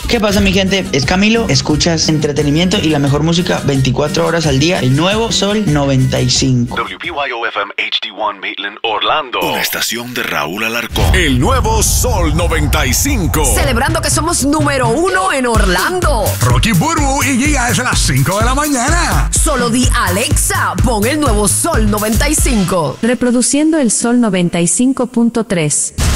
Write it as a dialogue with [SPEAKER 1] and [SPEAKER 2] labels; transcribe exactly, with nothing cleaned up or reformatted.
[SPEAKER 1] ¿Qué pasa, mi gente? Es Camilo, escuchas entretenimiento y la mejor música veinticuatro horas al día. El nuevo Sol noventa y cinco.
[SPEAKER 2] W P Y O F M H D uno Maitland, Orlando.
[SPEAKER 3] Una estación de Raúl Alarcón.
[SPEAKER 4] El nuevo Sol noventa y cinco.
[SPEAKER 5] Celebrando que somos número uno en Orlando.
[SPEAKER 4] Rocky Burbu y Giga es a las cinco de la mañana.
[SPEAKER 5] Solo di Alexa, pon el nuevo Sol noventa y cinco.
[SPEAKER 6] Reproduciendo el Sol noventa y cinco punto tres.